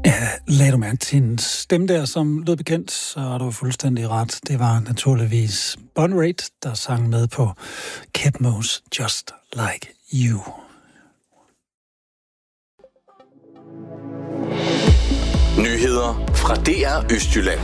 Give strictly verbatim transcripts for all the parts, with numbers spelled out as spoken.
Lagde du mærke til en stemme der, som lød bekendt, så er du fuldstændig ret. Det var naturligvis Bon Raitt, der sang med på Kidmos Just Like You. Nyheder fra D R Østjylland.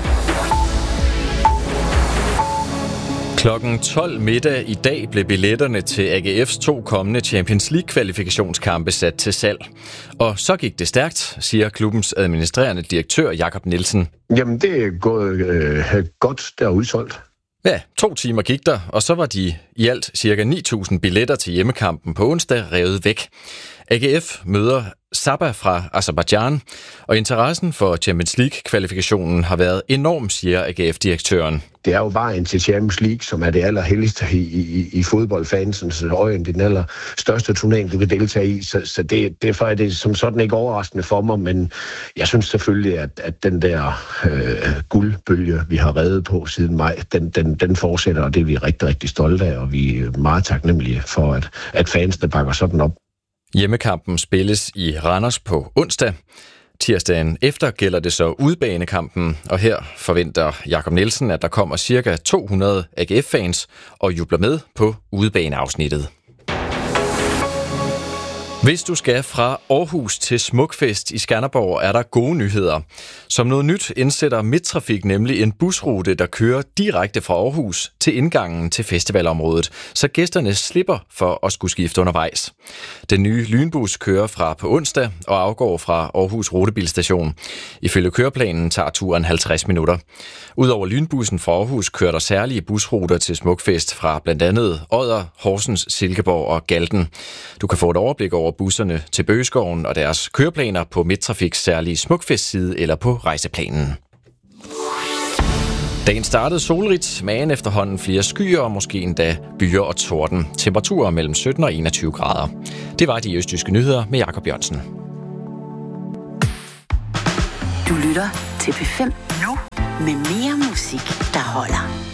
Klokken tolv middag i dag blev billetterne til A G F's to kommende Champions League-kvalifikationskampe sat til salg. Og så gik det stærkt, siger klubbens administrerende direktør Jakob Nielsen. Jamen, det er gået øh, godt, der er udsolgt. Ja, to timer gik der, og så var de i alt ca. ni tusind billetter til hjemmekampen på onsdag revet væk. A G F møder Sabah fra Aserbajdsjan, og interessen for Champions League-kvalifikationen har været enorm, siger A G F-direktøren. Det er jo vejen til Champions League, som er det allerhelligste i, i, i fodboldfansens øjne. Det er den allerstørste turnering, du kan deltage i, så, så det, derfor er det som sådan ikke overraskende for mig, men jeg synes selvfølgelig, at, at den der øh, guldbølge, vi har reddet på siden maj, den, den, den fortsætter, og det er vi rigtig, rigtig stolte af, og vi er meget taknemmelige for, at, at fansene bakker sådan op. Hjemmekampen spilles i Randers på onsdag. Tirsdagen efter gælder det så udebanekampen, og her forventer Jakob Nielsen, at der kommer ca. to hundrede A G F-fans og jubler med på udebaneafsnittet. Hvis du skal fra Aarhus til Smukfest i Skanderborg, er der gode nyheder. Som noget nyt indsætter Midttrafik nemlig en busrute, der kører direkte fra Aarhus til indgangen til festivalområdet, så gæsterne slipper for at skulle skifte undervejs. Den nye lynbus kører fra på onsdag og afgår fra Aarhus Rutebilstation. Ifølge køreplanen tager turen halvtreds minutter. Udover lynbussen fra Aarhus kører der særlige busruter til Smukfest fra blandt andet Odder, Horsens, Silkeborg og Galten. Du kan få et overblik over busserne til Bøgeskoven og deres køreplaner på Midttrafiks særlige Smukfest-side eller på rejseplanen. Dagen startede solrigt, men efterhånden flere skyer og måske endda byer og torden. Temperaturer mellem sytten og enogtyve grader. Det var de østjyske nyheder med Jakob Jørgensen. Du lytter til P fem nu med mere musik, der holder.